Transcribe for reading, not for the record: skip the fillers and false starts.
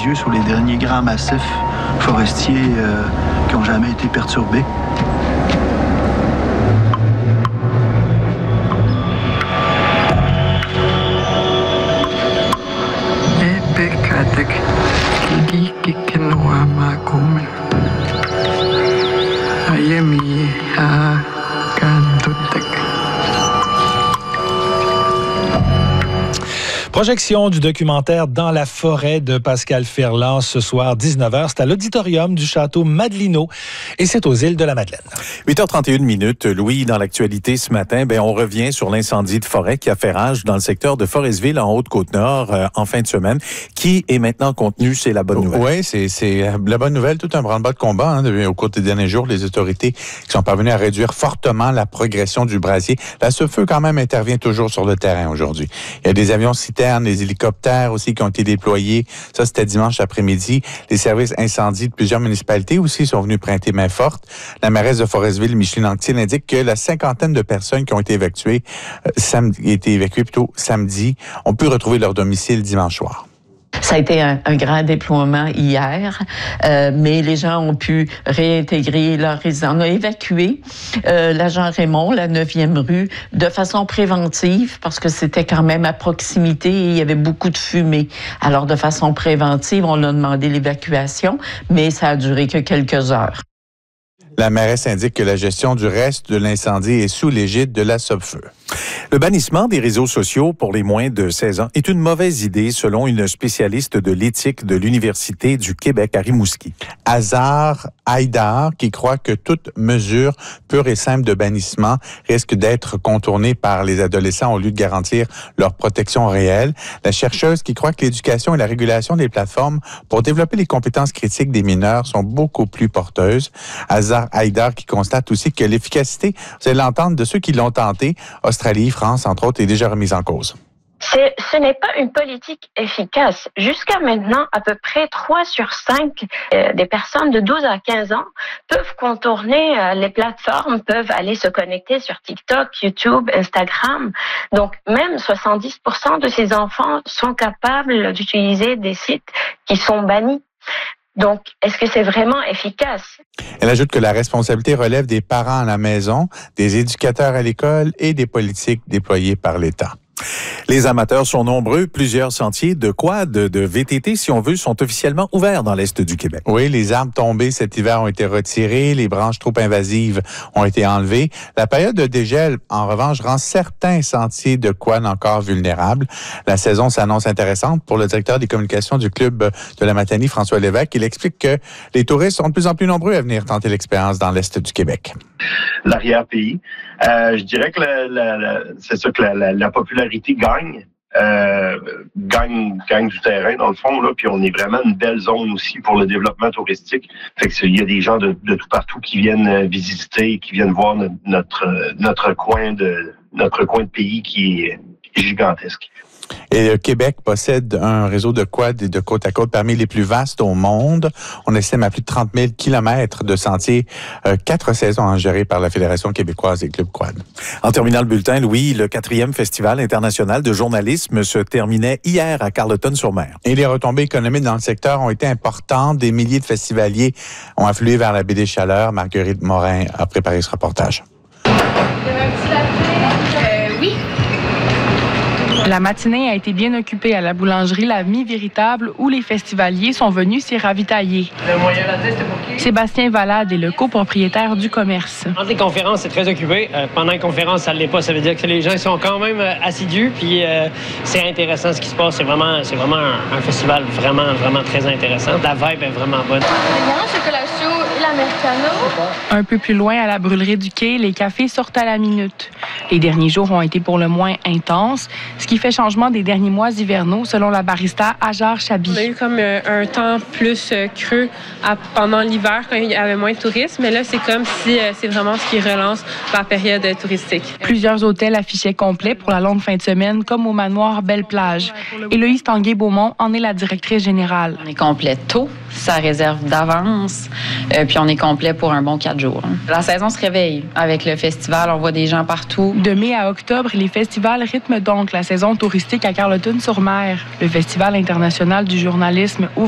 yeux sur les derniers grands massifs forestiers qui n'ont jamais été perturbés. Projection du documentaire Dans la forêt de Pascal Ferland ce soir, 19h. C'est à l'auditorium du château Madelino et c'est aux îles de la Madeleine. 8h31. Louis, dans l'actualité ce matin, on revient sur l'incendie de forêt qui a fait rage dans le secteur de Forestville en Haute-Côte-Nord en fin de semaine, qui est maintenant contenu. C'est la bonne nouvelle. Oui, c'est la bonne nouvelle. Tout un branle-bas de combat au cours des derniers jours. Les autorités qui sont parvenues à réduire fortement la progression du brasier. Là, ce feu quand même intervient toujours sur le terrain aujourd'hui. Il y a des avions citernes, des hélicoptères aussi qui ont été déployés. Ça, c'était dimanche après-midi. Les services incendies de plusieurs municipalités aussi sont venus prêter main forte. La mairesse de Forestville, Micheline Anctil, indique que la cinquantaine de personnes qui ont été évacuées samedi, ont pu retrouver leur domicile dimanche soir. Ça a été un grand déploiement hier, mais les gens ont pu réintégrer leur résidence. On a évacué l'agent Raymond, la 9e rue, de façon préventive, parce que c'était quand même à proximité et il y avait beaucoup de fumée. Alors, de façon préventive, on a demandé l'évacuation, mais ça a duré que quelques heures. La mairesse indique que la gestion du reste de l'incendie est sous l'égide de la Sopfeu. Le bannissement des réseaux sociaux pour les moins de 16 ans est une mauvaise idée, selon une spécialiste de l'éthique de l'Université du Québec à Rimouski. Azar Haïdar, qui croit que toute mesure pure et simple de bannissement risque d'être contournée par les adolescents au lieu de garantir leur protection réelle. La chercheuse qui croit que l'éducation et la régulation des plateformes pour développer les compétences critiques des mineurs sont beaucoup plus porteuses. Azar Haïdar qui constate aussi que l'efficacité, vous allez l'entendre, de ceux qui l'ont tenté, Australie, France, entre autres, est déjà remise en cause. Ce n'est pas une politique efficace. Jusqu'à maintenant, à peu près 3 sur 5 des personnes de 12 à 15 ans peuvent contourner les plateformes, peuvent aller se connecter sur TikTok, YouTube, Instagram. Donc, même 70% de ces enfants sont capables d'utiliser des sites qui sont bannis. Donc, est-ce que c'est vraiment efficace? Elle ajoute que la responsabilité relève des parents à la maison, des éducateurs à l'école et des politiques déployées par l'État. Les amateurs sont nombreux. Plusieurs sentiers de quad, de VTT, si on veut, sont officiellement ouverts dans l'Est du Québec. Oui, les arbres tombés cet hiver ont été retirés, les branches trop invasives ont été enlevées. La période de dégel, en revanche, rend certains sentiers de quad encore vulnérables. La saison s'annonce intéressante pour le directeur des communications du club de la Matanie, François Lévesque. Il explique que les touristes sont de plus en plus nombreux à venir tenter l'expérience dans l'Est du Québec. L'arrière-pays. Je dirais que c'est ça que la popularité gagne du terrain dans le fond là, puis on est vraiment une belle zone aussi pour le développement touristique. Fait que il y a des gens de tout partout qui viennent visiter, qui viennent voir notre coin de pays qui est gigantesque. Et le Québec possède un réseau de quad et de côte à côte parmi les plus vastes au monde. On estime à plus de 30 000 kilomètres de sentiers, 4 saisons gérées par la Fédération québécoise des clubs quad. En terminant le bulletin, Louis, le 4e Festival international de journalisme se terminait hier à Carleton-sur-Mer. Et les retombées économiques dans le secteur ont été importantes. Des milliers de festivaliers ont afflué vers la baie des Chaleurs. Marguerite Morin a préparé ce reportage. Oui. La matinée a été bien occupée à la boulangerie La Mie Véritable où les festivaliers sont venus s'y ravitailler. Le moyen latte, c'était pour qui? Sébastien Valade est le copropriétaire du commerce. Entre les conférences, c'est très occupé. Pendant les conférences, ça ne l'est pas. Ça veut dire que les gens sont quand même assidus. Puis c'est intéressant ce qui se passe. C'est vraiment un festival vraiment très intéressant. La vibe est vraiment bonne. Le chocolat chaud et l'americano. Un peu plus loin, à la brûlerie du quai, les cafés sortent à la minute. Les derniers jours ont été pour le moins intenses, ce qui fait changement des derniers mois hivernaux, selon la barista Ajar Chabi. On a eu comme un temps plus creux pendant l'hiver, quand il y avait moins de touristes, mais là, c'est comme si c'est vraiment ce qui relance la période touristique. Plusieurs hôtels affichaient complet pour la longue fin de semaine, comme au manoir Belle-Plage. Héloïse Tanguay-Beaumont en est la directrice générale. On est complet tôt, ça réserve d'avance, puis on est complet pour un bon 4 jours. La saison se réveille. Avec le festival, on voit des gens partout. De mai à octobre, les festivals rythment donc la saison touristique à Carleton-sur-Mer. Le Festival international du journalisme ouvre